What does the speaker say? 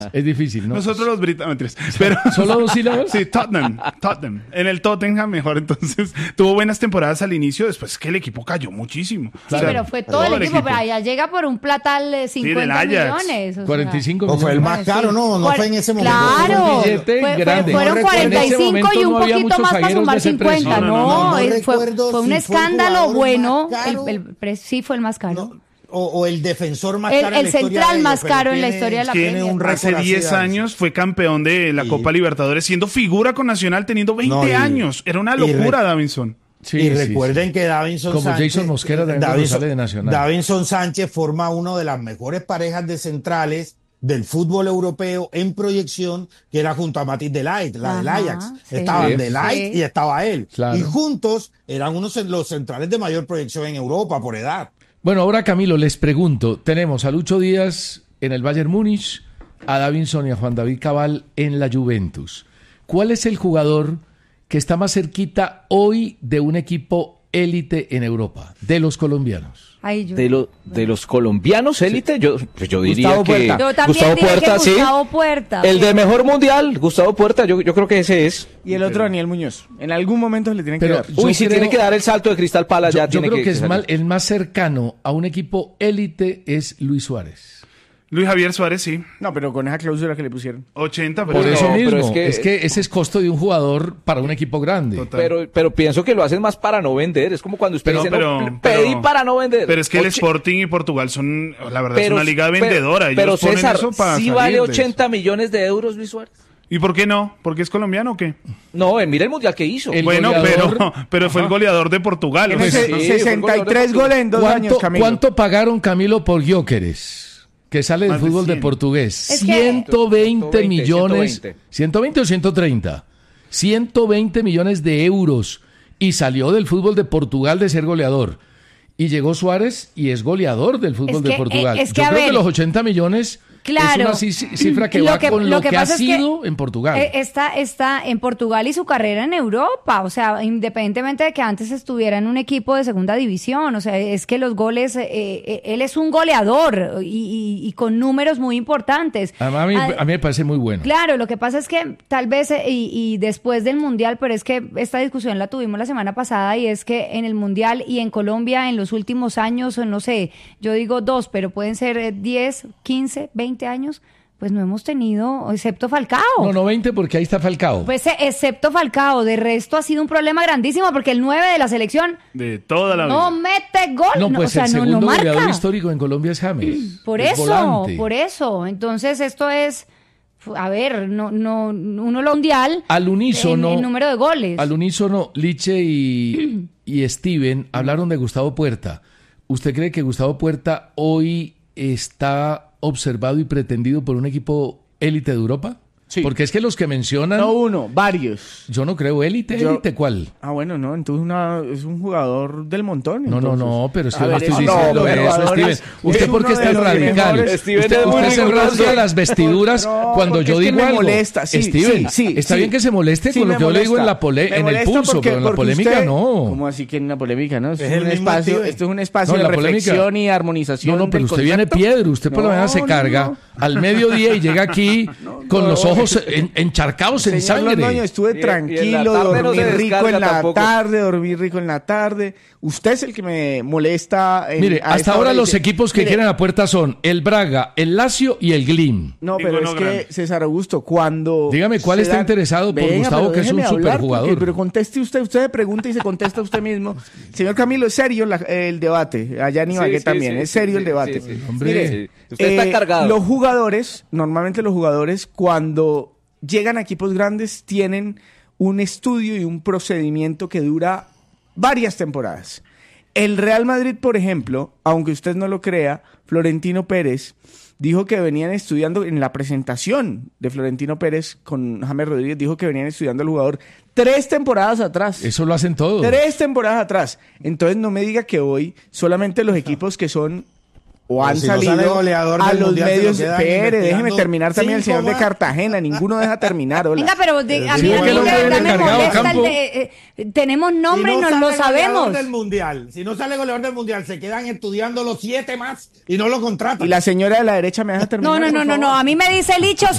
Es difícil, ¿no? Nosotros los británicos. Pero ¿Solo 2 sílabas? Sí, Tottenham. En el Tottenham mejor, entonces tuvo buenas temporadas al inicio, después que el equipo cayó muchísimo. Sí, pero fue todo el equipo, pero allá llega por un platal de 50 millones. 45 millones. O fue el más caro, no fue en ese momento. Claro, fueron 45 y un poquito más para sumar 50. No, fue un escándalo bueno. Sí fue el más caro. O el defensor más caro el central más caro en la historia de la Premier. Hace 10 años fue campeón de la Copa Libertadores, siendo figura con Nacional, teniendo 20 años. Era una locura, Davinson. Sí, recuerden que Davinson como Sánchez, Jason Mosquera también sale de Nacional. Davinson Sánchez forma una de las mejores parejas de centrales del fútbol europeo en proyección, que era junto a Matthijs de Ligt, del Ajax. Sí. Estaban de Ligt y estaba él. Claro. Y juntos eran los centrales de mayor proyección en Europa por edad. Bueno, ahora Camilo, les pregunto, tenemos a Lucho Díaz en el Bayern Múnich, a Davinson y a Juan David Cabal en la Juventus. ¿Cuál es el jugador que está más cerquita hoy de un equipo élite en Europa, de los colombianos? De los colombianos élite, sí. yo diría que Gustavo Puerta, sí. Gustavo Puerta. El de mejor mundial, Gustavo Puerta, yo creo que ese es. Y el otro, Daniel Muñoz. En algún momento le tienen que dar. Tiene que dar el salto de Cristal Palace. Yo creo que es el más cercano a un equipo élite es Luis Suárez. Luis Javier Suárez, sí. No, pero con esa cláusula que le pusieron. 80, pero... Por eso mismo, pero es que ese es costo de un jugador para un equipo grande. Pero pienso que lo hacen más para no vender. Es como cuando usted dice, pedí para no vender. Pero es que el Sporting y Portugal son, la verdad, es una liga vendedora. Pero César, ¿sí vale 80 millones de euros Luis Suárez? ¿Y por qué no? ¿Porque es colombiano o qué? No, mira el mundial que hizo. Pero fue el goleador de Portugal. 63 goles en 2 años, Camilo. ¿Cuánto pagaron, Camilo, por Gyökeres? Que sale del fútbol de Portugués. 120 millones. 120 o 130. 120 millones de euros. Y salió del fútbol de Portugal de ser goleador. Y llegó Suárez y es goleador del fútbol de Portugal. Yo creo que los 80 millones... Claro. Es una cifra que va con lo que ha sido en Portugal. Está en Portugal y su carrera en Europa. O sea, independientemente de que antes estuviera en un equipo de segunda división. O sea, es que los goles, él es un goleador y con números muy importantes. A mí me parece muy bueno. Claro, lo que pasa es que tal vez, y después del Mundial, pero es que esta discusión la tuvimos la semana pasada, y es que en el Mundial y en Colombia en los últimos años, no sé, yo digo 2, pero pueden ser 10, 15, 20 años, pues no hemos tenido, excepto Falcao. No 20 porque ahí está Falcao. Pues excepto Falcao, de resto ha sido un problema grandísimo porque el 9 de la selección de toda la vida no mete gol. No, pues el segundo goleador histórico en Colombia es James. Por eso. Entonces esto es, a ver, uno lo mundial al unísono, en número de goles. Al unísono, Liche y Steven hablaron de Gustavo Puerta. ¿Usted cree que Gustavo Puerta hoy está observado y pretendido por un equipo élite de Europa? Sí. Porque es que los que mencionan... No uno, varios. Yo no creo élite, ¿cuál? Bueno, no, entonces es un jugador del montón. No, pero es que yo estoy diciendo eso, Steven. ¿Usted por qué es tan radical? Usted se rasga las vestiduras cuando yo digo algo. Molesta. Steven, está bien que se moleste con lo que yo le digo en el pulso, pero en la polémica no. ¿Cómo así que en la polémica no? Esto es un espacio de reflexión y armonización. No, pero usted viene piedro, usted por la mañana se carga al mediodía y llega aquí con los ojos encharcados en sangre. Londoño, estuve tranquilo, dormí rico en la tarde. Usted es el que me molesta. Mire, hasta ahora los equipos que quieren a Puerta son el Braga, el Lazio y el Glim. No, pero es que, César Augusto, cuando... Dígame, ¿cuál está interesado por Gustavo, que es un superjugador? Pero conteste usted me pregunta y se contesta usted mismo. Señor Camilo, es serio el debate. Allá en Ibagué también, es serio el debate. Hombre, usted está cargado. Normalmente los jugadores, cuando llegan a equipos grandes, tienen un estudio y un procedimiento que dura varias temporadas. El Real Madrid, por ejemplo, aunque usted no lo crea, Florentino Pérez dijo que venían estudiando, en la presentación de Florentino Pérez con James Rodríguez, dijo que venían estudiando al jugador 3 temporadas atrás. Eso lo hacen todos. 3 temporadas atrás. Entonces no me diga que hoy solamente los equipos que son o han salido a los medios. Déjeme terminar también el señor de Cartagena. Ninguno deja terminar. Hola. Venga, pero a mí me molesta tenemos nombre y no lo sabemos. Si no sale goleador del mundial, se quedan estudiando los 7 más y no lo contratan. Y la señora de la derecha me deja terminar. No. A mí me dice Licho.